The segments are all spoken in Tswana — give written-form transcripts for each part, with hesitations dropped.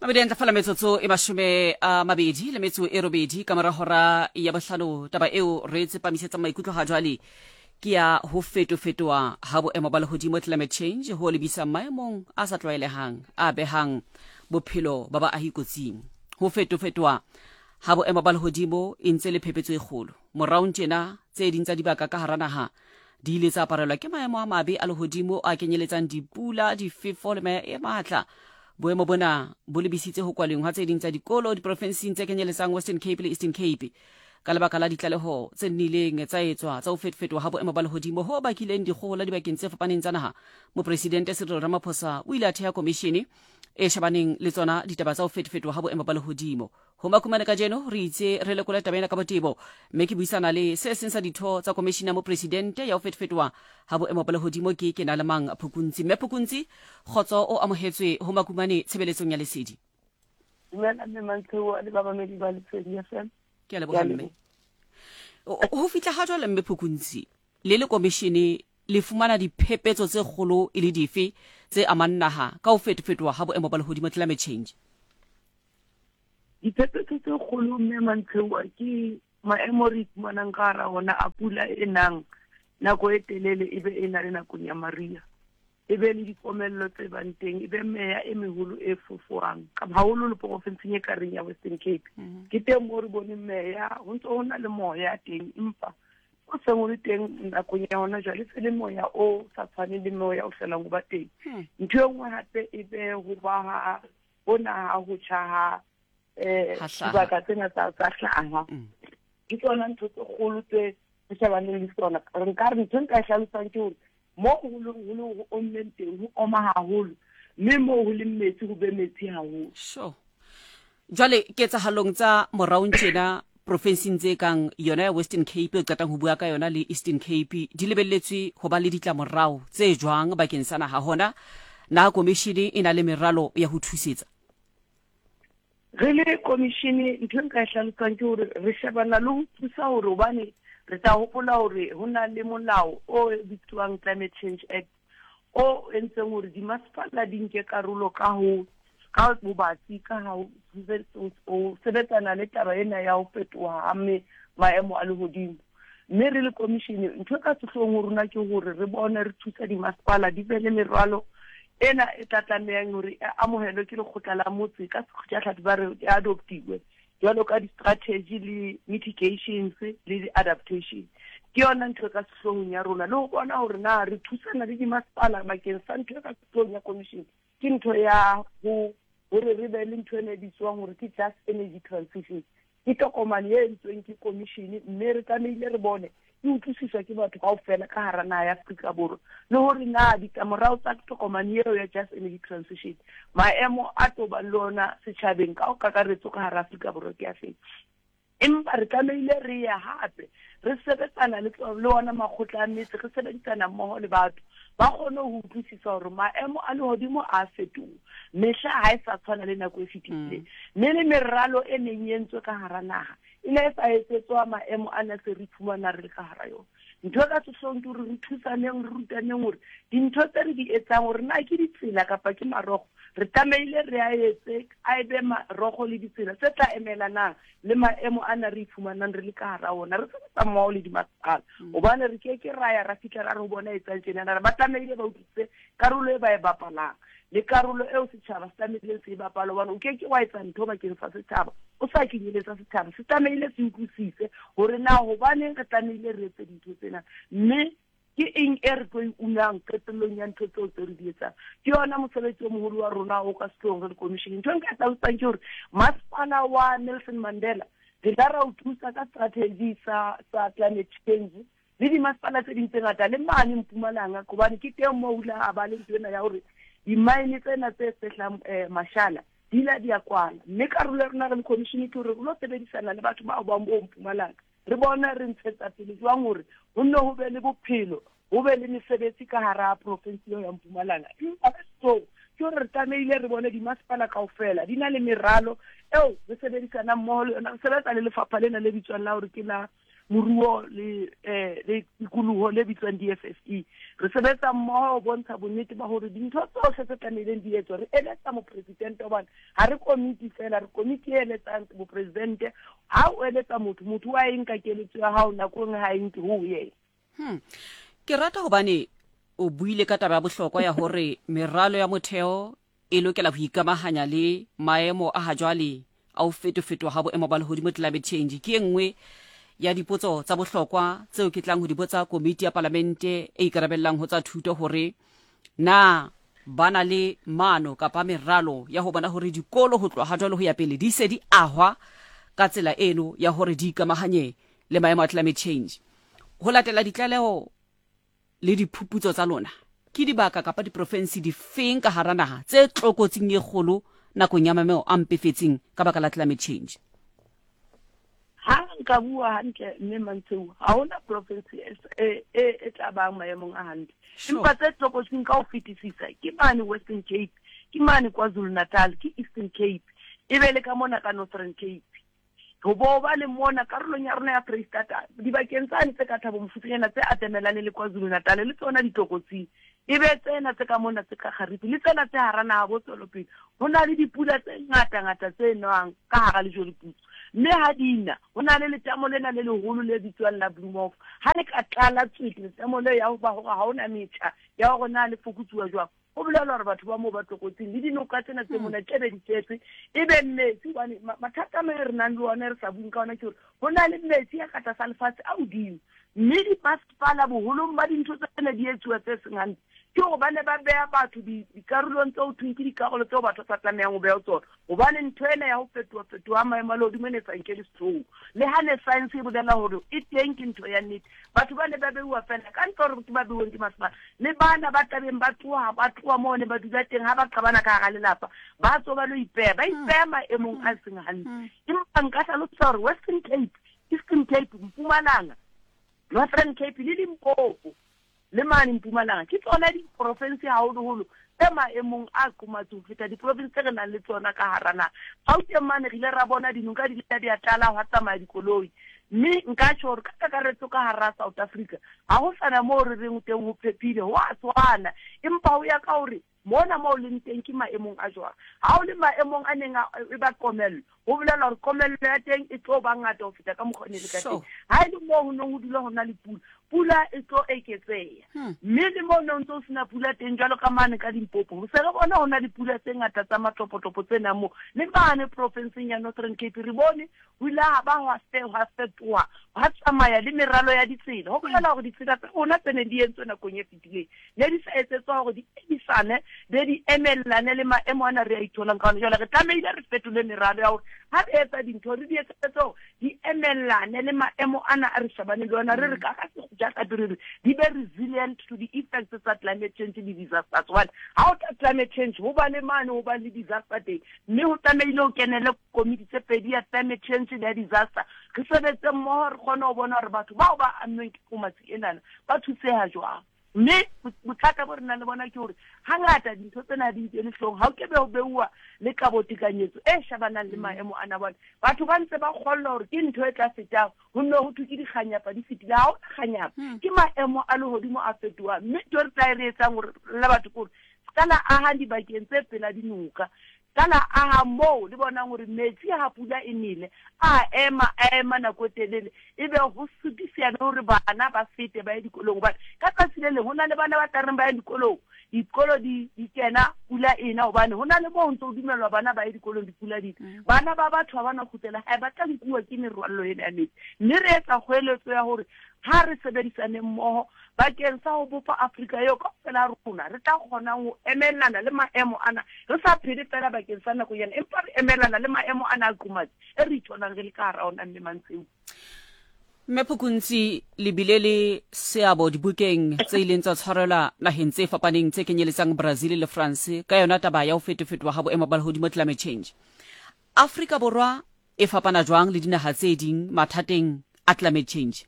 Abedi fala metsotso e mashume a mabedi le metso e robedi ka mora hora ya bohlano taba eo re tsepamisetsa maikutlo ha jwale ke ya ho fetofetoa ha boemo ba lehodimo climate change ho lebisa maemong a sa tlwaelehang a behang bophelo ba baahi kotsing. Ho fetofetoa ha boemo ba lehodimo e ntse le phephetso e kgolo moraong tjena tse ding tsa dibaka ka hara naha di ile tsa aparelwa ke maemo a mabe a lehodimo a kenyeletsang dipula difefo le mae e matla. Boemo bona bo lebisitse ho kwaleng ha tse ding tsa dikolo diprofenseng tse kenyeletsang Western Cape le Eastern Cape ka lebaka la ditlaleho tse nnileng tsa etswa tsa ho fetofetoha ha boemo ba lehodimo ho bakileng dikgohola dibakeng tse fapaneng tsa naha. Mopresidente Cyril Ramaphosa o ile a theha komishene e shabaneng le tsona ditaba tsa ho fetofetoha ha boemo ba lehodimo. Ho makumane ka jeno re itse re lekola taba ena ka botebo mme ke buisana le se seng sa ditho tsa komishene ya mopresidente ya ho fetofetoha ha boemo ba lehodimo ke na le mang Phukuntsi. Mme Phukuntsi, kgotso o amohetswe ho makumane tshebeletsong ya lesedi. Dumela mme Mantsho le babamedi ba Lesedi FM. Ke a leboha mme. Ho fitla ha jwale mme Phukuntsi le komishene le fumana diphephetso tse kgolo e le dife tse amang naha ka ho fetofetoha ha boemo ba lehodimo climate change? Diphephetso tse kgolo mme Mantsho ke maemo re ifumanang ka hara ona a pula e nang nako e telele e be e na le nakong ya mariha, e be le dikomello tse bang teng, e be meya e meholo e fofoang ka haholo le porofenseng e kareng ya Western Cape. Ke teng mo re bone meya ho ntso ho na le moya teng, empa o se mo le teng nakong ya ona jwale se le moya o sa tshwane le moya o felang ho ba teng. Ntho e nngwe hape e be ho ba hona ha ho tjhaha dibaka tsena tsa hlaha. Ke tsona ntho tse kgolo tse re shebaneng le tsona. Re nka re ntho nka hlalosang ke hore mo ho ommeng teng ho oma haholo mme mo ho leng metsi ho be metsi haholo. Sure. Jwale ketsahalong tsa moraong tjena profenseng tse kang yona ya Western Cape e qetang ho bua ka yona le Eastern Cape di lebelletswe ho ba le ditlamorao tse jwang bakeng sa naha hona na komishene e na le meralo ya ho thusetsa? Re le komishene ntho nka hlalosang ke hore re shebana le ho thusa hore hobane re tla hopola hore ho na le molao o bitswang Climate Change Act o entseng hore dimasepala di nke karolo ka bobatsi ka ha o sebetsana le taba ena ya ho fetoha ha maemo a lehodimo. Mme re le komishene ntho ka sehloohong ho rona ke hore re bone re thusa dimasepala di be le merwalo ena e tla tlamehang hore e amohelwe ke lekgotla la motse ka sekgotla ba re e adoptiwe jwalo ka di-strategy le mitigations le di-adaptation. Ke yona ntho ka sehloohong ya rona le ho bona hore na re thusana le dimasepala bakeng sa ntho ka sehloohong ya commission ke ntho ya hore re be le ntho ene bitswang hore ke just energy transition. Ke tokomane e entsweng ke komishene mme re tlamehile re bone e utlwisiswa ke batho kaofela ka hara naha ya Afrika Borwa le hore na ditlamorao tsa tokomane eo ya just energy transition maemo a toba le ona setjhabeng ka o kakaretso ka hara Afrika Borwa ke a feng. Empa re tlamehile re ya hape re sebetsana le ona makgotla a metse, re sebedisana mmoho le batho ba kgone ho utlwisisa hore maemo a lehodimo a fetoha mehla ha e sa tshwana le nako e fetileng. Mme le meralo e neng e entswe ka hara naha e ne e sa etsetswa maemo a na se re fumana re le ka hara yona. Ntho ka tsohlong ke hore re thusaneng re rutaneng hore dintho tse re di etsang hore na ke ditsela kapa ke marokgo re tlamehile re a etse a ebe marokgo le ditsela tse tla emelanang le maemo a na re ifumanang re le ka hara ona. Re sebetsa mmoho le dimasepala hobane re ke raya ra fihla ra re ho bona etsang tjena ba tlamehile ba utlwisise karolo e ba e bapalang le karolo eo setjhaba se tlamehile se e bapala hobane o ke wa etsa ntho bakeng sa setjhaba o sa kenyeletsa setjhaba se tlamehile se utlwisise hore na hobaneng re tlamehile re etse dintho tsena mme ke eng e re tlo unang qetellong ya ntho tseo tse re di etsang. Ke yona mosebetsi o moholo wa rona o ka sehloohong re le komishene. Ntho nka hlalotsang ke hore masepala wa Nelson Mandela re tla ra o thusa ka strategy sa climate change le dimasepala tse ding tse ngata le mane Mpumalanga hobane ke teng moo hula a ba le ntho ena ya hore di-mine tsena tse fehlang mashala di la di a kwala. Mme karolo ya rona re le komishene ke hore re lo sebedisana le batho ba bang bo Mpumalanga re bona re ntshetsa pele jwang hore ho nne ho be le bophelo ho be le mesebetsi ka hara province ya Mpumalanga. Empa so ke hore re tlamehile re bone dimasepala kaofela di na le meralo eo re sebedisana mmoho le yona. Re sebetsa le lefapha lena le bitswang la hore ke la moruo le tikoloho le bitswang DFFE re sebetsa mmoho ho bontsha bonnete ba hore dintho tsohle tse tlameileng di etswe re eletsa mopresidente hobane ha re komiti fela re komiti e eletsang mopresidente ha o eletsa motho wa eng ka keletso ya hao nakong ha e nke ho yena ke rata hobane o buile ka taba ya bohlokwa ya hore meralo ya motheo e lokela ho ikamahanya le maemo a hajwale a o fetofetoha ha boemo ba lehodimo climate change ke engwe ya dipotso tsa bohlokwa tseo ke tlang ho di botsa komiti ya parlamente e ikarabellang ho tsa thuto hore na bana le mano kapa meralo ya ho bona hore dikolo ho tloha hajwale ho ya pele di se di ahwa ka tsela eno ya hore di ikamahanye le maemo a climate change ho latela ditlaleho le diphuputso tsa lona ke dibaka kapa diprofensi di feng ka hara naha tse tlokotsing e kgolo nakong ya maemo a mpefetseng ka baka la climate change ha nka bua hantle mme Mantsheu ha hona province e tla bang maemong a hantle empa tse tlokotsing ka ho fetisisa ke mane Western Cape ke mane KwaZulu Natal ke Eastern Cape e be le ka mona ka Northern Cape ho ba le mona karolong ya rona ya Freistata dibakeng tsane tse ka thabo mofutanyana tse atemelane le KwaZulu Natal le tsona ditlokotsing e be tsena tse ka mona tse ka kgaripi le tsena tse harana ha botswelopele ho na le dipula tse ngata tse nwang ka hara le joliputso mme ha dina ho na le letamo lena le leholo le bitswang la Bloemhof ha le ka tlala tswete letamo le ya ho ba hore ha ona metjha ya hore na le fokutsuwa jwang ho bolela hore batho ba mo ba tlokotsing le dinoka tsena tse mona tebe di tsetse e be metsi bane mathata me re nang le ona re sa buing ka ona ke hore ho na le metsi ya kata sa lefatshe a hodimo mme dimasepala boholong ba dintho tsena di etsuwa tse seng hantle ke hore ba ne ba beha batho dikarolong tseo thweng ke dikarolo tseo batho sa tlamehang ho beha tsona hobane ntho ena ya ho fetoha maemo a lehodimo ne sa nkele strong le ha ne science e bolela hore e teng ke ntho ya nnete batho ba ne ba beuwa fela ka ntle hore ba beuweng ke masepala le bana ba tabeng ba tloha moo ne ba dula teng ha ba qabana ka hara lelapa ba tso ba lo ipeha maemong a seng hantle empa nka hlalosa hore Western Cape Eastern Cape Mpumalanga Northern Cape le Limpopo le mane Mpumalanga ke tsona diprofensi haholoholo tse maemong a qomatse ho feta diprovinsi tse re nang le tsona ka hara naha Gauteng mane re ile ra bona dinoka di le di a tlala ho tsamaya dikoloi mme nka tjho hore ka kakaretso ka hara South Africa ha ho sana moo re reng teng ho phepile ho a tswana empa ho ya ka hore mona moo leng teng ke maemong a jwang ha o le maemong a neng e ba komello ho bolela hore komello ya teng e tlo ba ngata ho feta ka mokgwa ne le ka teng ha e le moo ho neng ho dula ho na le pula e tlo eketseha mme le moo no ntse o sena pula teng jwalo ka mane ka Limpopo ho se re bona ho na le pula tse ngata tsa matlopotopo tsena moo le mane provinceng ya Northern Cape re bone ho ile ha ba ho fetoha ha tsamaya le meralo ya ditsela ho bolela hore ditsela tsa rona tse ne di entswe nakong e fetileng ne di sa etsetswa hore di emisane be di emellane le maemo ana re a itholang ka ona jwale re tlamehile re fetole meralo ya hore ha re etsa dintho re di etsetse di emellane le maemo ana a re shebane le ona re re ka ka di be resilient to the effects of climate change le disasters one ha o tla climate change ho ba le mane ho ba le disaster teng mme ho tlamehile ho kenele komiti tse pedi ya climate change le disaster re sebetse mmoho re kgone ho bona hore batho bao ba ameng ke komatsi enana ba thuseha jwang mme bothata bo re nang le bona ke hore hangata dintho tsena di ntse le hlong ha o kebe ho beuwa le kabotekanyetso e shabanang le maemo ana bona batho ba ntse ba kgolla hore ke ntho e tla fetang ho nne ho thuki dikganyapa di fetile ha o kganyapa ke maemo a lehodimo a fetoha mme ntho re tla re etsang hore le batho kore skala aha dibakeng tse pela dinoka kana aha moo le bonang hore metsi ha pula e nele a ema nako telele ebe ho sutisiana hore bana ba fete ba dikolong ba ka tsatsile hona le bana ba tareng ba dikolong dikolo di kena pula ena hobane hona le mo ntse o dumelwa bana ba dikolong dipula di bana ba batho ba bana khutela ha ba tla nkuwa ke merwallo ena ya metsi mme re etsa kgoeletso ya hore ha re sebedisane mmoho bakeng sa ho bopa Afrika eo ka fela rona re tla kgona ho emelana le maemo ana re sa phele fela bakeng sa nako yana empa re emelana le maemo ana a qomatsi e re itholang re le ka hara ona mme Mantseu Mephukuntsi libile le seabo dibukeng tse ileng tsa tshwarela naheng tse fapaneng tse kenyeletsang Brazil le France ka yona taba ya ho fetofetwa ha boemo ba lehodimo climate change Afrika Borwa e fapana jwang le dinaha tse ding mathateng a climate change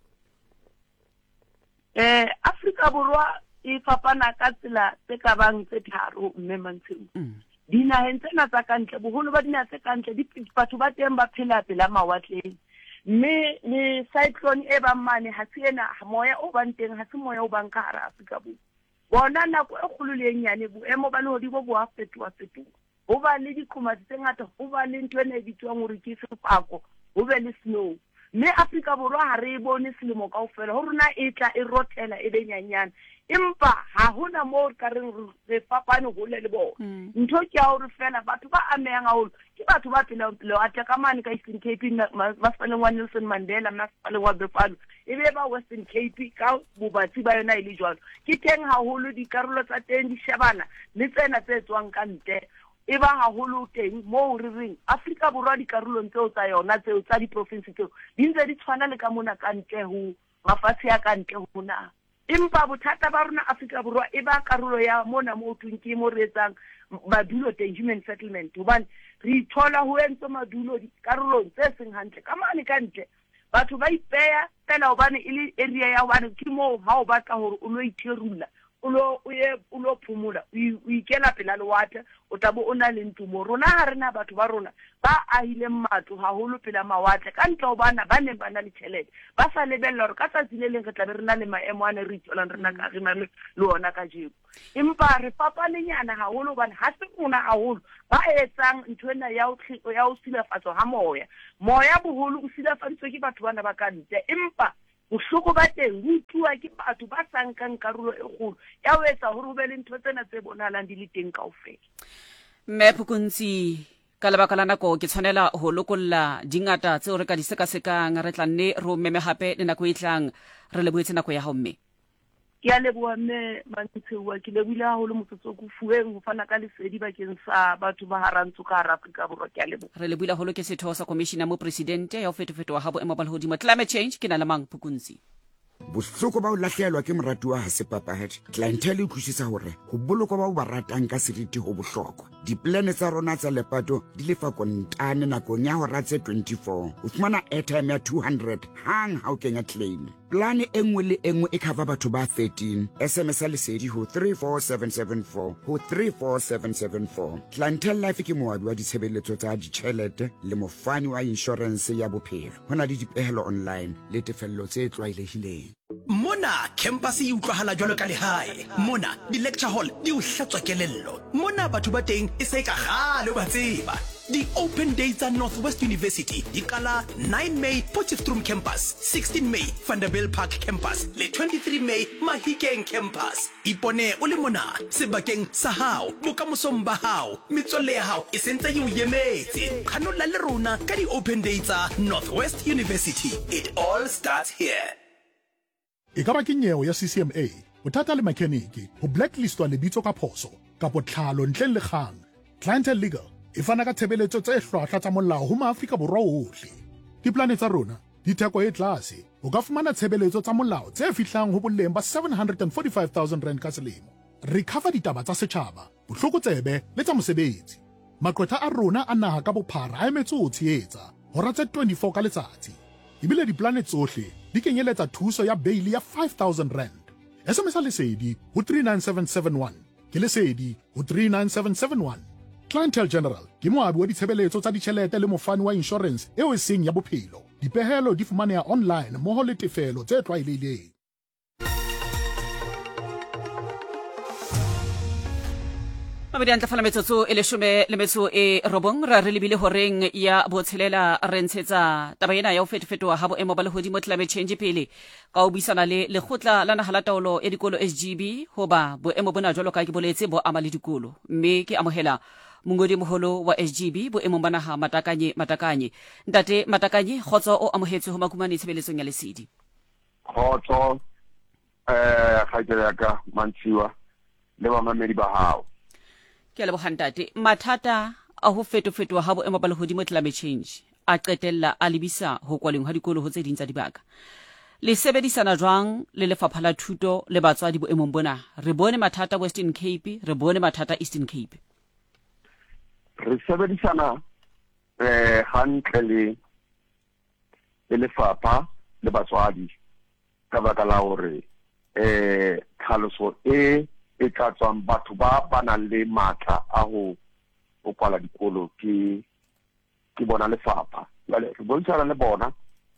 Afrika Borwa e fapana ka tsela tse ka bang tse tharo mme Mantseu dinaheng tsena tsa kantle boholo ba dinaha tse kantle di batho ba teng ba phela pela mawatleng mme le cyclone e ba mane ha se ena moya o bang teng ha se moya o bang ka hara Afrika Borwa bona nako e kgolo le nyane boemo ba lehodimo bo a fetoha ho ba le diqhomatsi tse ngata ho ba le ntwe ne bitswang hore ke sefako ho be le snow mme Afrika Borwa ha re bone selemo kaofela ho rona e tla e rothela e be nyanyana empa ha hona mo ka re fapane ho le bona ntho ke a hore fela batho ba amehang haholo ke batho ba pela lewatle ka mane ka Eastern Cape masipaleng wa Nelson Mandela masipaleng wa Buffalo e be ba Western Cape ka bobatsi ba yona ile jwalo ke teng haholo dikarolo tsa teng di shebana le tsena tse tswang ka ntle e ba haholo teng mo re reng Afrika Borwa dikarolong tseo tsa yona tseo tsa di-province tseo di ntse di tshwana le ka mona ka ntle ho mafatshe ya ka ntle ho na empa bothata ba rona Afrika Borwa e ba karolo ya mona mo twinki mo re etsang madulo teng human settlement hobane re ithola ho entse madulo dikarolong tse seng hantle ka mane ka ntle batho ba ipeya fela hobane ile area ya hobane ke mo ha o batla hore o lo ithirula o lo phumula o ikela pela lewatle o tabo o na le ntumo rona ha rena batho ba rona ba ahile matlo haholo pela mawatle ka ntle bana ba ne ba na le tšhelete ba sa lebella hore ka tsatsi le leng re tla be re na le maemo a ne re itholang rena ka re na le ona ka jeko empa re papalenyana haholo hobane ha se rona haholo ba etsang nthwena ya o silafatso ha moya boholo o silafaditswe ke batho bana ba ka ntle empa bohloko ba teng ho tluwa ke batho ba sankang karolo e kgolo ya ho etsa hore ho be le ntho tsena tse bonahalang di le teng kaofela mme Phukunzi ka lebaka la nako ke tshwanela ho lokolla dingata tseo re ka di sekasekang re tla nne ro meme hape le nako e tlang re leboetse nako ya hao mme ke a leboha mme Mantsheuwa ke lebohile haholo motsotso go fueng ho fana ka lesedi bakeng sa batho ba harantso ka hara Afrika Borwa ke a leboha re lebohile haholo ke setho sa commissioner mo presidente ya ho fetofetoha ha boemo ba lehodimo climate change ke na le mang Phukunzi bohloko ba o lahlehelwa ke moratuwa ha se papahadi clientele e utlwisisa hore ho bolokwa ba o ba ratang ka seriti ho bohlokwa diplane tsa rona tsa lepato di lefa kontane nakong ya hora tse 24 o fumana airtime ya 200 hang ha o kenya claim plane e nngwe le e nngwe e cover batho ba 13 SMS lesedi ho 34774 ho 34774 clientele life ke moabi wa ditshebeletso tsa ditjhelete le mofani wa insurance ya bophelo hona le dipehelo online le tefello tse tlwaelehileng Mona campus e utlwahala jwalo ka lehae mona di lecture hall di o hlatswa kelello mona batho ba teng e se ka gale ba tseba di open days tsa Northwest University di kala 9 May Potchefstroom campus 16 May Vanderbilt Park campus le 23 May Mahikeng campus ipone o le mona sebakeng sa hao bokamosong ba hao metswalle ya hao e sentse e o yemetse khanola le rona ka di open days tsa Northwest University it all starts here. E ka ba ke nyewe ya CCMA bothata le mekheniki ho blacklistwa lebitso ka phoso kapo tlhalo ntleng le kgang Clientele Legal e fana ka tshebeletso tse hlwahlwa tsa molao ho Maafrika Borwa ohle diplane tsa rona di theko e tlase o ka fumana tshebeletso tsa molao tse fihlang ho boleng ba 745,000 rand ka selemo re cover ditaba tsa setjhaba bohlokotsebe le tsa mosebetsi maqwetha a rona a naha ka bophara a emetse ho tshehetsa hora tse 24 ka letsatsi ebile diplane tsohle di kenyeletsa thuso ya bail ya 5,000 rand SMS lesedi ho 39771 ke lesedi ho 39771 Clientele General ke moabi wa ditshebeletso tsa ditjhelete le mofani wa insurance eo e seng ya bophelo dipehelo di fumaneha online mmoho le tefelo tse tlwaelehileng mabedi antlafala metsotso e leshome le metso e robong ra re lebile horeng ya botshelela re ntshetsa taba ena ya ho fetofetoha ha boemo ba lehodimo climate change pele ka o buisana le lekgotla la naha la taolo ya dikolo SGB hoba boemo bona jwalo ka ke boletse bo ama le dikolo mme ke amohela mongodi moholo wa SGB boemo ba naha Matakanye ntate Matakanye khotso o amohetse ho makumane tshebeletsong ya lesedi khotso ga ke ka Mantshiwa le ba mamedi ba hao ke le bohantate mathata a ho fetofetoha ha boemo ba lehodimo climate change a qetella a lebisa ho kwaleng ha dikolo ho tse ding tsa dibaka le sebedisana jwang le lefapha la thuto le batswadi boemong bona re bone mathata Western Cape re bone mathata Eastern Cape re sebedisana hantle le lefapha le batswadi ka baka la hore tlhaloso e tla tswang batho ba nang le matla a ho kwala dikolo ke bona lefapha jwale re bontshana le bona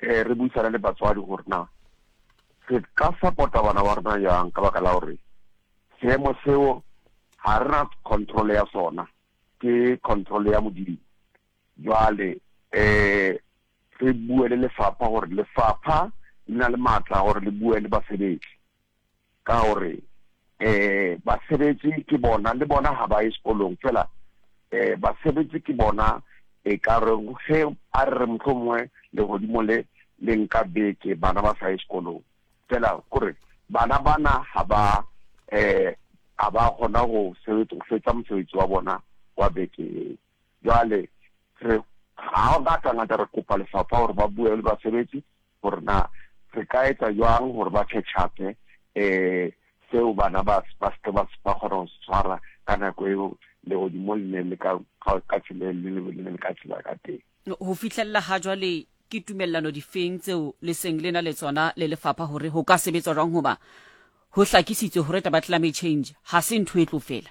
re buisana le batswadi gore na re ka support-a bana ba rona yang ka baka la gore seemo seo ga re na control ya sona ke control ya modimo jwale re bue le lefapha gore lefapha le na le maatla gore le bue le basebetsi ka gore basebetsi ke bona le bona ha ba ye sekolong fela basebetsi ke bona ka re ge a re mohlomongwe le godimo le nka beke bana ba sa ye sekolong fela kore bana ha ba kgona go fetsa mosebetsi wa bona wa beke jwale ga o ngata re kopa lefapha gore ba bue le basebetsi gore na re ka etsa jwang gore ba catch-upe seo bana ba kgona go tshwara ka nako eo le godimo le ka tsela ka teng ho fitlhella ha jwale ke tumellano difeng tseo le seng le na le tsona le lefapha hore ho ka sebetswa jwang hoba ho hlakisitswe hore taba climate change ha se ntho e tlo fela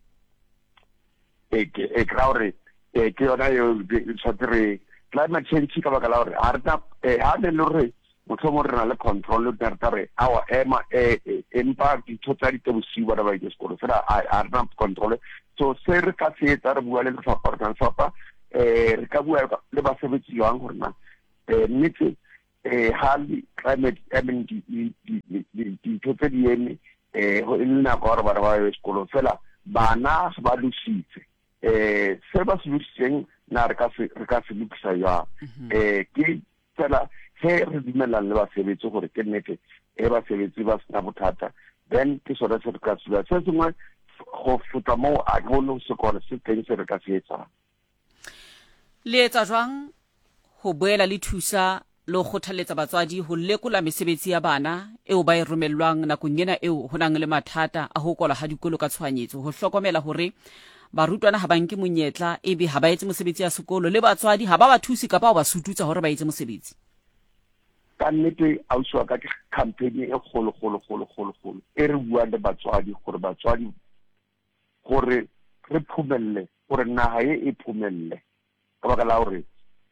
kra hore ke yona yo tshwere climate change ka baka la hore ha ne le hore motho mo re na le control le re our empa ditho tsa ditebosiwa ba ba sekolo fela a rena control so se re ka se etsa re bua le lefapha re ka bua le basebetsi jwang gore na nnete ha climate ditho tse di eme go nna ka gore bana ba ye sekolo fela bana ba lusitse se ba se lusitseng na re ka se lokisa jwang ke fela he re dumelang le basebetsi gore ke nnete basebetsi ba sena bothata then ke sona se re ka se se sengwe go futa mo a golo sekolo se teng se re ka se etsang le etsa jwang ho boela le thusa lo kgothaletsa batswadi ho lekola mesebetsi ya bana eo ba e romellwang nakong ena eo ho nang le mathata a ho kola ha dikolo ka tshwanyetso ho hlokomela hore barutwana ha ba nke monyetla ebe ha ba etse mosebetsi ya sekolo le batswadi ha ba thusi kapa ba sututsa hore ba etse mosebetsi ka nnete a uswa ka campaign e kgolo e re bua le batswadi gore re phumelle gore naha e phumelle ka baka la gore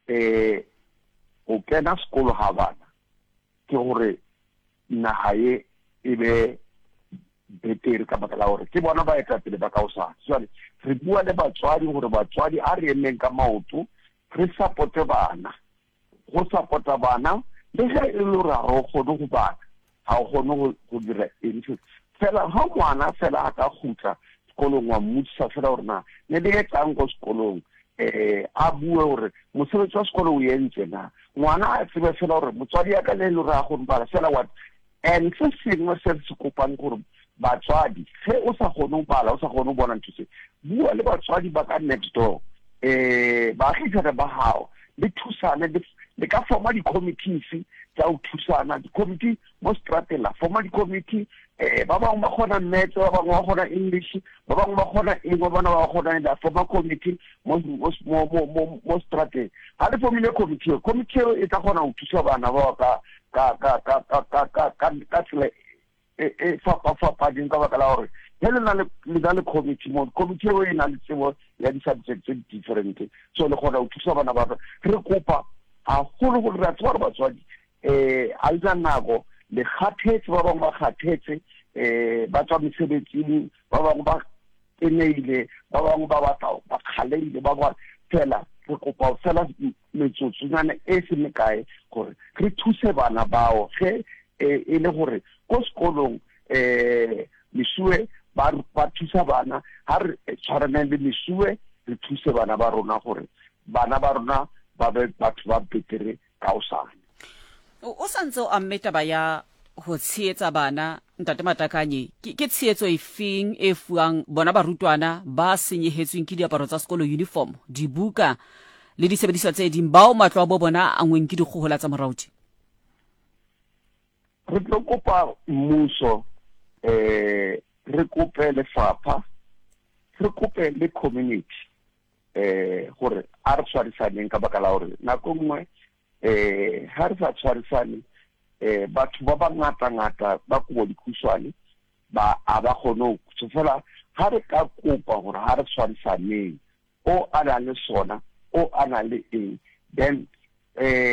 o kena sekolo ha bana ke gore naha e be betere ka baka la gore ke bona ba etsa pele ba ka osana jwale re bua le batswadi gore batswadi a re emeng ka maoto re supporte bana go supporta bana le ge e le ra go kgone go bana ha o kgone go dira eng fela ha ngwana fela a ka khutla sekolong wa mmutsisa fela gore na ne le etsang go sekolong a bue gore mosebetsi wa sekolo o entse na ngwana a tsebe fela gore motswadi ya ka le le ra go mbala fela what and se sengwe se se kopang gore batswadi ge o sa kgone go bala o sa kgone go bona ntho se bua le batswadi ba ka next door baagisane ba hao le thusane le ka forma di-committees tsa go thusana di-committee mo stratela forma di-committee ba bangwe ba kgona maths ba bangwe ba kgona english ba bangwe ba kgona eng ba bana ba kgona la forma committee mo strateng ha le formile committee e tla kgona go thusa bana ba ka tsela e fapafapading ka baka la gore he le na le committee mo committee e na le tsebo ya di-subject tse different so le kgona go thusa bana ba re kopa a golo re a tswa batswadi a itsa nako le kgathetse ba bangwe ba kgathetse ba tswa mesebetsing ba bangwe ba keneile ba bangwe ba batla ba khaleile ba ba fela re kopa fela metsotsonyana e se mekae gore re thuse bana bao ge e le gore ko sekolong mesue ba thusa bana ha re tshwaraneng le mesue re thuse bana ba rona gore bana ba rona ba be batho ba betere ka osane o santse o ammeta ba ya ho tsheetsa bana ntate Matakanye ke tsheetso e feng e fuang bona barutwana ba senyehetsweng ke diaparo tsa sekolo uniform dibuka le disebediswa tse ding bao matlo a bo bona a ngweng ke dikgohola tsa morauti re tlo kopa mmuso re kope lefapha re kope le community gore a re tshwarisaneng ka baka la gore nako nngwe ha re sa tshwarisane batho ba ngata ba kubo dikhuswane ba kgone go fela ha re ka kopa gore ha re tshwarisaneng o a na le sona o a na le eng then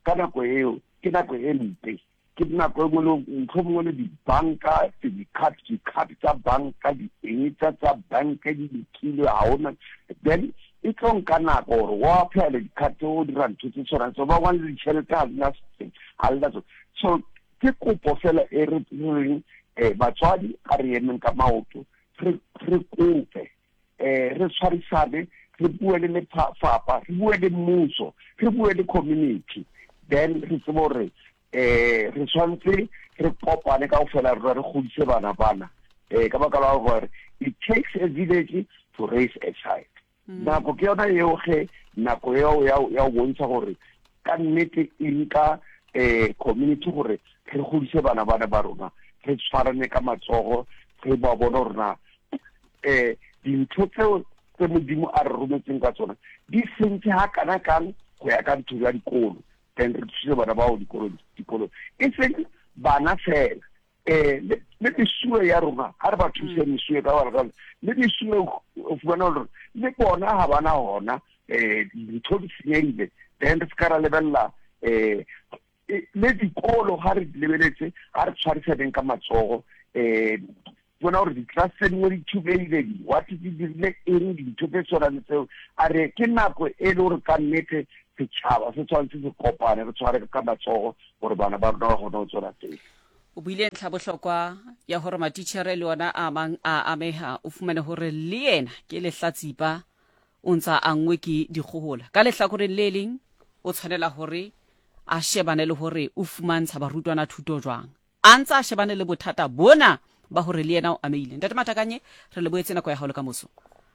ka nako eo ke nako e mpe ke nako e mongwe le dibanka di-card tsa banka di-enitsa tsa banka di-kilo ha ona then e tlo nka nako gore wa phela di-card o dira ntho tse tshwanang so ba wane ditšhelete ga lena so ke kopo fela e re reng batswadi ka re emeng ka maoto re kope re tshwarisane re bue le lefapha re bue le mmuso re bue le community then re tsebe gore re tshwanetse re kopane ka ofela re godise bana ka baka la gore it takes a village to raise a child nako ke yona eo nako eo ya bontsha gore ka nnete e nka community gore re godise bana ba rona re tshwarane ka matsogo re ba bona rona dintho tseo tse modimo a re rometseng ka tsona di sentse ha kana kang go ya ka ntho ya dikolo then re thuse bana bao dikolo e seng bana fela le mesuwe ya rona ha re ba thuse mesuwe ka bana le mesuwe o fumana gore le bona ha bana hona dintho di senyehile then re ska ra lebella le dikolo ha re lebeletse ha re tshwarisaneng ka matsogo bona gore ditlase dingwe di thubehile what di dirile eng dintho tse tshwanang tseo a re ke nako e le gore ka nnete setšhaba se tshwanetse se kopane re tshware ka matsogo gore bana ba rona ba kgone go tswela teng o buile ntlha bohlokwa ya gore matitšhere le ona a ameha o fumane gore le yena ke lehlatsipa o ntsa a ngwe ke dikgogola ka lehlakoreng le leng o tshwanela gore a shebane le gore o fumantsha barutwana thuto jwang a ntse a shebane le bothata bona ba gore le yena o ameile ntate Matakanye re le boetse nako ya gaolo ka moso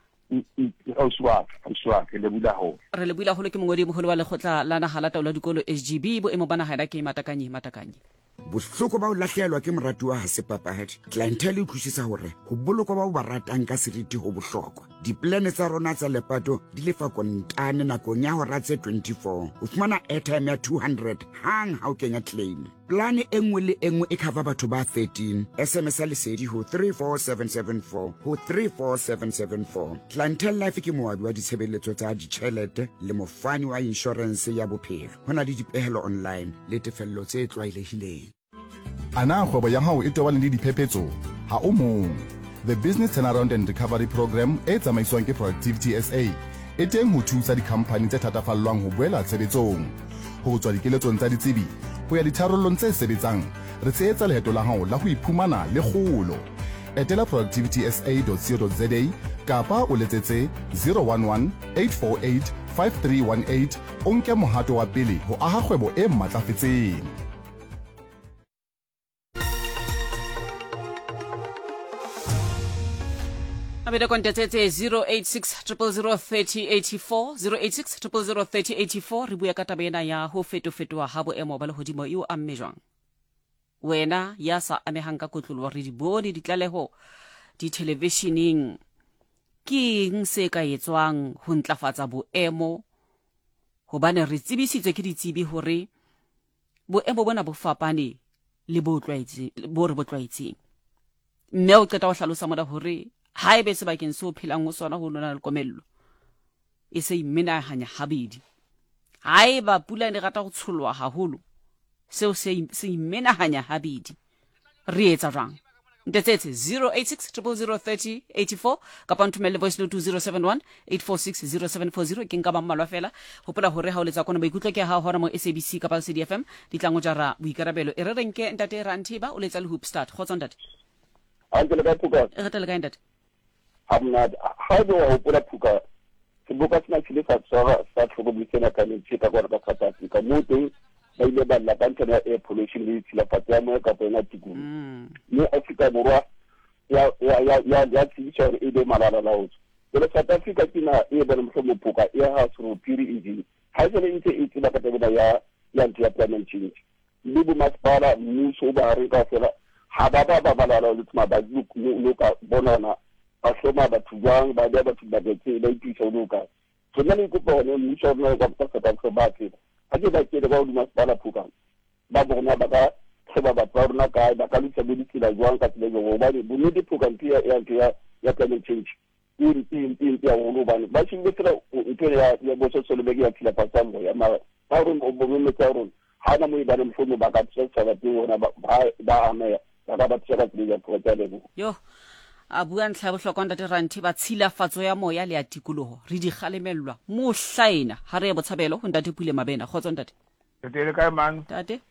re le buile holo ke mongodi mogolo wa lekgotla la naga la taolo dikolo SGB boemo ba naga ke Matakanye bohloko ba o lahlehelwa ke moratuwa ha se papahadi clientele e utlwisisa hore ho bolokwa ba o ba ratang ka seriti ho bohlokwa diplane tsa rona tsa lepato di lefa kontane nakong ya hora tse 24 o fumana airtime ya 200 hang ha o kenya claim plane e nngwe le e nngwe e cover batho ba 13 SMS lesedi ho 34774 ho 34774 clientele life ke moadi wa ditshebeletso tsa ditjhelete le mofani wa insurance ya bophelo hona le dipehelo online le tefello tse tlwaelehileng ana kgwebo ya hao e tobane le diphephetso ha o mong the business turnaround and recovery program e tsamaiswang ke Productivity SA e teng ho thusa dikhampani tse thatafallwang ho boela tshebetsong ho tswa dikeletsong tsa ditsebi ho ya ditharollong tse sebetsang re tshehetsa leheto la hao la ho iphumana le kgolo etela productivitysa.co.za kapa o letsetse 011 848 5318 o nke mohato wa pele ho aha kgwebo e matlafetseng abeda kontetetse 086 086 re bua ka tabena ya ho fetofetoa ha boemo ba lehodimo eo a mmejwang wena ya sa amehang ka kotlolo re di bone ditlaleho di televisioning ke eng se ka etswang ho ntlafatsa boemo hobane re tsebisitswe ke ditsebi hore boemo bona bo fapane le bo re botlwaetseng mme o qeta ho hlalosa moda hore haebe sebakeng se o phelang ho sona ho lona le komello e se imenahanya habedi haeba pula ne rata go tsholwa haholo seo se imenahanya habedi re etsa jwang ntetsetse 086 kapa nthumelle voice note 071 846 0740 ke nka ba mmalwa fela hopola hore ha o letsa kona baikutlo ke ha hona mo SABC kapa CDFM ditlango jara boikarabelo e re renke ntate Rantiba o letsa le hoop start khotsa ntate antele ka phuka e re ntate hamna ha do hopola phuka sebuka sina tshile sa tlhokometsena ka ntshetsa kwa ka South Africa mo teng ba ile ba la bantana air pollution le tshila patya mo ka pena tikulu mo Africa borwa ya tsitsa e be malala laotso le South Africa kina e bona mhlomo phuka ya ha suru piri injini ha jele ntse e tsila ka tebela ya climate change le bo masipala mmuso ba re ka fela ha ba balala le tsma ba loka bonana ba hloma batho jang ba ba batho ba tsetse ba itse loka so nna le kopa hone mmuso ona ka South Africa ba tsela ha ke ba ke ba o masipala phuka ba bona ba ka tseba ba rona ka ba ka lutsa boditsela jwang ka tsela go ba le bonedi phuka ntia ya climate change in ya go ba ba tshile tsela ntwe ya bo so le be ya tsela pa tsambo ya ma ba re o bo me tsa rona ha na mo ibana mfumo ba ka tshwetsa ba bona ba ame ba ka ba tsela tse di protele yo a bua ntlha bohlokwa ntate Ranthi ba tshilafatso ya moya le ya tikoloho re di galemelwa mo hlaina ha re botshabelo ho ntate Pule Mabena khotso ntate tele ka mang tate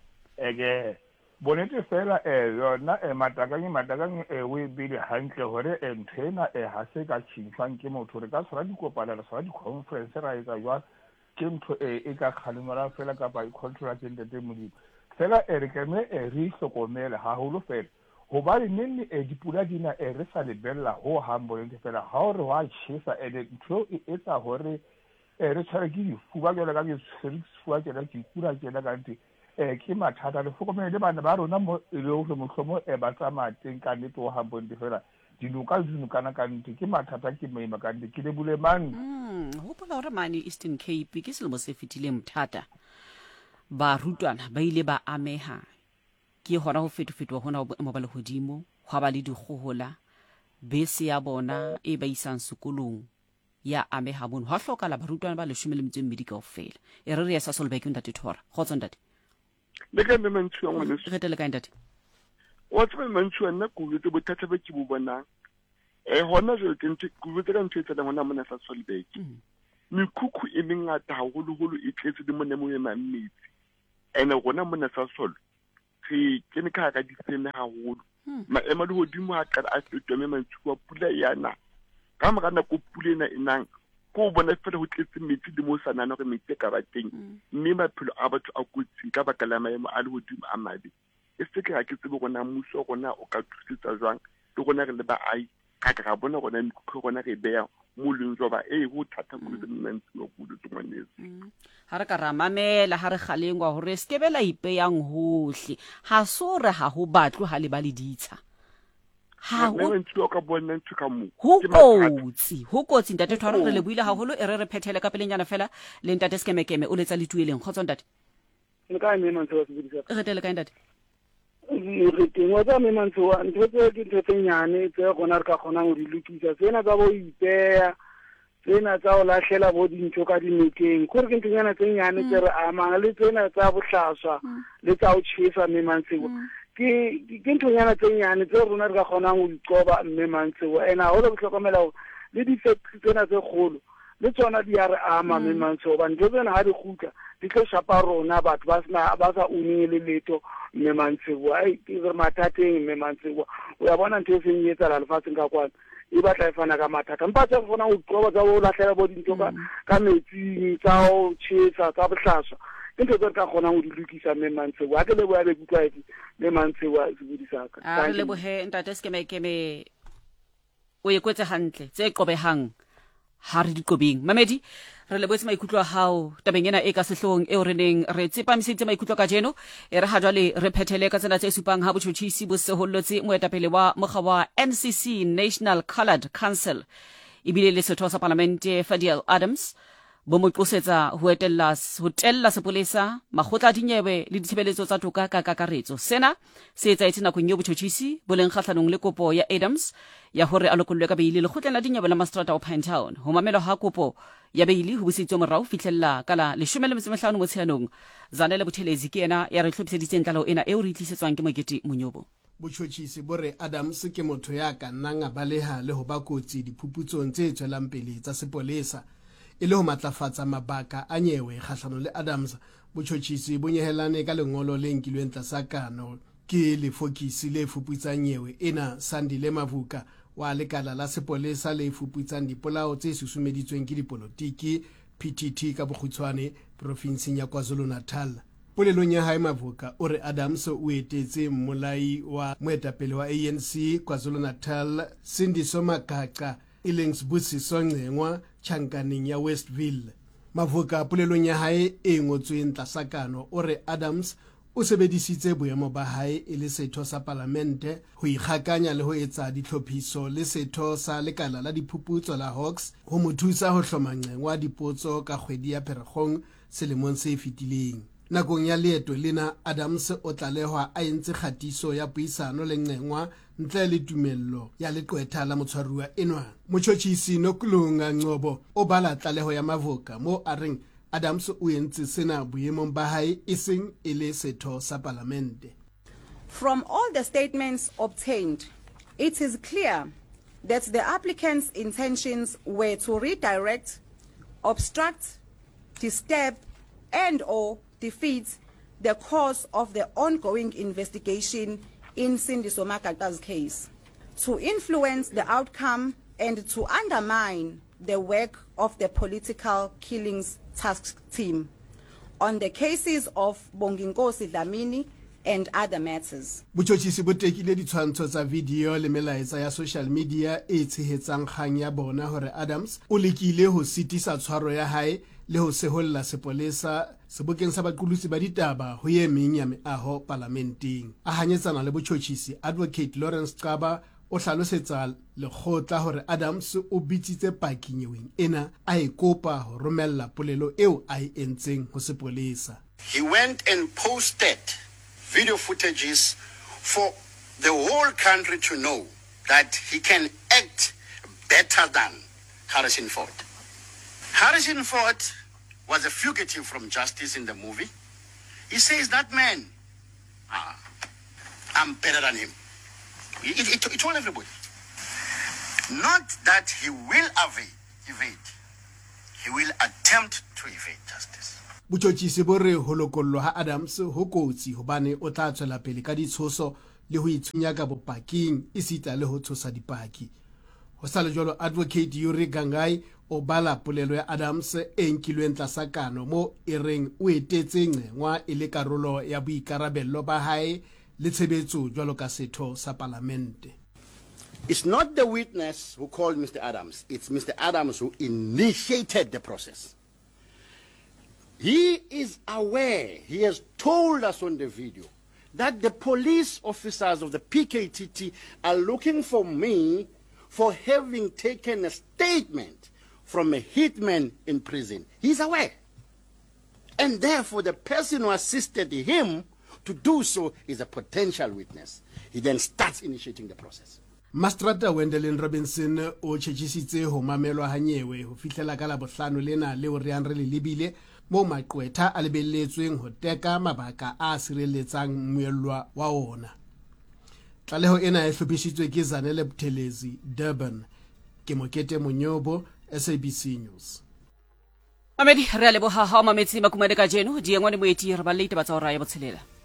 ege bonete fela yona matakang we bile hantle hore nthena ha se ka tshintshwang ke motho re ka tshwara dikopana re tshwara di-conference ra etsa jwa ke ntho e ka kgalemela fela kapa i-contract ntate Modimo fela re keme re hlokomele haholo fela hobane nne dipula dina re sa lebella ho hambolente fela ha o re wa tshisa ntho e etsa hore re tshware ke difuba jwale ka difuba tsena ke ikura tsena kante ke mathata le fokomele le bana ba rona mo e le hore mohlomong ba tsamaya teng ka nnete o hambolente fela dinokana kante ke mathata ke maima kante ke le bule mang hopola hore mane Eastern Cape ke selemo se fetileng thata ba rutwana ba ile ba ameha ke hona ho fetofetwa hona mo ba le hodimo hwa ba le dikgohola bese ya bona e ba isang sekolong ya ameha bono ha hlokala barutwana ba 12 kaofela e re ya sa Solbeke ntate Thora khotso ntate le ka me mantshwa ngwana re tele ka ntate wa tsebe mantshwa nna kulo tse bothata ba ke bo bona hona jwe ke ntse kulo tse ka ntse tsa ngwana mona sa Solbeke mikhukhu e mengata haholo e tletse di mona mo ema metsi ene gona mona sa Sol ke ne ka di tsene haholo maema le hodimo ha ka a fetwa me mantshwa pula yana ka mora nako pula ena enang ko bona fela ho tletse metsi di mo sanana re metsi ka ba teng mme maphelo a batho a kotsi ka baka la maemo a le hodimo a mabe e se ke ha ke tsebe gona mmuso gona o ka thusetsa jwang le gona re le ba ai ka ka bona gona mikho gona re beya mo leng ba ho thata go le nnantsi go le tsongwanetse ha re ka ra mamela ha re galengwa hore se ke bela ipeyang hohle ha so re ha ho batlo ha le ba le ditsha ha ho ka bona ntse ka mo ho kotsi ntate Thora re le buile haholo e re phethele ka pelenyana fela le ntate Skemekeme o letsa le tueleng khotso ntate le ka me mantse wa se budisa re tele ka ntate re tengwa tsa me mantse wa ntho tse ke ntho tse nyane tse gona re ka kgona go di lokisa tsena tsa bo ipeya tsena tsa o lahlela bo dintho ka dinokeng gore ke ntonyana tse nyane tse re amang le tsena tsa bohlaswa le tsa o tshisa me mantse ke ntonyana tse nyane tse rona re ka kgona go icoba mme mantse ena ho le bohlokomela le di-factory tsena tse kgolo le tsona di a re ama mme mantse ba ntho tsena ha di gutla di tlo shapa rona batho ba sa uning le leto mme mantse ai ke re mathateng mme mantse o ya bona ntho e seng etsa la lefatsheng ka kwana e batla e fana ka mathata mpa tse go fana go qoba tsa o lahlela bo dintho ka metsi tsa o tshisa tsa bohlaswa ke ntho tse re ka kgona go di lokisa mme mantse wa ke le bo ya be kutlwaetse mme mantse wa se budisaka a le bohe ntate Skemekeme o ekwetse hantle tse qobehang ha re diqobeng mamedi re le botse maikutlo a hao tabeng ena e ka sehlong eo re neng re tsepamisitse maikutlo ka jeno e re ha jwale re phethele ka tsena tse supang ha botjhotjhisi bo sehollotse moetapele wa mokga wa NCC National Coloured Council ibile le setho sa parlamente Fadiel Adams bo mo tlosetsa ho tella sepolesa makgotla dinyewe le ditshebeletso tsa toka ka kakaretso sena se etsa etsena go nyo botjhotjhisi boleng kgahlanong le kopo ya Adams ya hore a lokollwe ka beili le kgotleng la dinyewe la Mastrata o Pinetown ho mamelo ha kopo ya beili ho busitswe morao fitlhella kala 15 motsheanong Zanele Buthelezi ke ena ya re tlhopiseditseng tlalo ena eo re itlisetswang ke Mokete Monyobo botjhotjhisi bore Adams ke motho ya ka nnang a baleha le ho ba kotsi diphuputsong tse tswelang pele tsa sepolesa e le ho matlafatsa mabaka a nyewe kgahlano le Adams botjhotjhisi bo nyehelane ka lengolo le nkilweng tlasakano ke lefokisi le fuputsang nyewe ena Sandile Mavuka wa lekala la sepolesa le fuputsang dipolao tse susumeditsweng ke dipolotiki PTT ka bokgutshwane provinseng ya KwaZulu-Natal polelong ya hae Mavuka o re Adams o etetse mmolai wa moetapele wa ANC KwaZulu-Natal Sindiso Makaka e leng Sibusiso Ngcengwa tjhankaneng ya Westville Mavuka polelong ya hae e ngotsweng tlasakano o re Adams o sebedisitse boemo ba hae e le setho sa parlamente ho ikgakanya le ho etsa ditlhophiso le setho sa lekala la diphuputso la Hawks ho mo thusa ho hloma Ngcengwa dipotso ka kgwedi ya Pherekgong selemong se fetileng nakong ya leeto lena Adams o tlalehwa a entse kgatiso ya puisano le Ngcengwa ntle le tumello ya leqwetha la motshwaruwa enwa motjhotjhisi Nokulunga Ngcobo o bala tlaleho ya Mavuka mo a reng Adams o entse sena boemong ba hae e seng e le setho sa palamente. From all the statements obtained, it is clear that the applicant's intentions were to redirect, obstruct, disturb, and/or defeat the course of the ongoing investigation in Sindiso Makata's case, to influence the outcome and to undermine the work of the political killings task team on the cases of Bonginkosi Dlamini and other matters. Botšhotšhisi bo tekile ditshwantsho tsa video le melaetsa ya social media e tshehetsang kgang ya bona hore Adams o lekile ho sitisa tshwaro ya hae le ho seholla sepolesa sebokeng sa baqolotsi ba ditaba ho ye meng ya meaho parlamenteng. A hanyetsana le botšhotšhisi Advocate Lawrence Qaba o hlalosetsa lekgotla hore Adams o bitsitse paki nyeweng ena a e kopa ho romella polelo eo a e entseng ho sepolesa. He went and posted video footages for the whole country to know that he can act better than Harrison Ford. Harrison Ford was a fugitive from justice in the movie. He says that man, I'm better than him. He told everybody. Not that he will evade. He will attempt to evade justice. Botšhotšhisi bo re holokollo ha Adams ho kotsi hobane o tla tswela pele ka ditshoso le ho ithunya ka bopaking e sita le ho tshosa dipaki. Ho sa le jwalo Advocate Yuri Gangai o bala polelo ya Adams e nkilweng tlasa kano mo e reng o etetse ngwa e le karolo ya boikarabello ba hae le tshebetso jwalo ka setho sa parlamente. It's not the witness who called Mr. Adams. It's Mr. Adams who initiated the process. He is aware, he has told us on the video, that the police officers of the PKTT are looking for me for having taken a statement from a hitman in prison. He's aware. And therefore, the person who assisted him to do so is a potential witness. He then starts initiating the process. Mastrata Wendelin Robinson o tšhetšhisitse ho mamelwa hanyewe ho fihlela ka la bohlano lena leo re ang re le lebile mo maqwetha a lebelletsweng ho teka mabaka a sireletsang moelwa wa ona. Tlaleho ena e hlophisitswe ke Zanele Buthelezi, Durban. Ke Mokete Monyobo, SABC News. Mamedi re a leboga ha o mametse makumane ka jeno diengwane moeti re ba leite ba tsa o raya botshelela.